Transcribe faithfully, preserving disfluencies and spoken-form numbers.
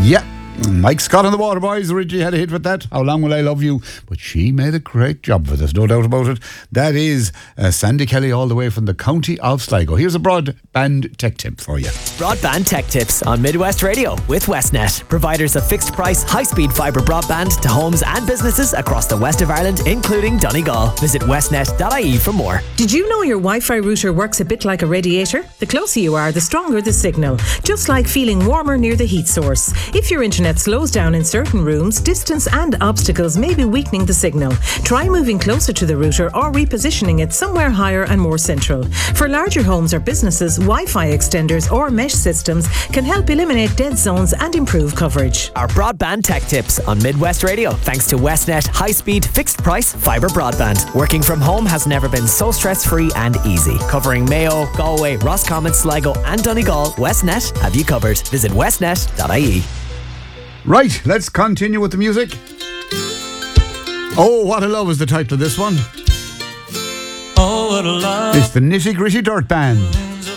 Yeah. Mike Scott and the Waterboys originally had a hit with that. How Long Will I Love You? But she made a great job with it, no doubt about it. That is uh, Sandy Kelly all the way from the county of Sligo. Here's a broadband tech tip for you. Broadband tech tips on Midwest Radio with Westnet. Providers of fixed price, high speed fibre broadband to homes and businesses across the west of Ireland, including Donegal. Visit westnet dot I E for more. Did you know your Wi-Fi router works a bit like a radiator? The closer you are, the stronger the signal. Just like feeling warmer near the heat source. If your internet slows down in certain rooms, distance and obstacles may be weakening the signal. Try moving closer to the router or repositioning it somewhere higher and more central. For larger homes or businesses, Wi-Fi extenders or mesh systems can help eliminate dead zones and improve coverage. Our broadband tech tips on Midwest Radio, thanks to Westnet high-speed, fixed-price fibre broadband. Working from home has never been so stress-free and easy. Covering Mayo, Galway, Roscommon, Sligo and Donegal, Westnet have you covered. Visit westnet dot I E. Right, let's continue with the music. Oh, What a Love is the title of this one. Oh, what a love. It's the Nitty Gritty Dirt Band.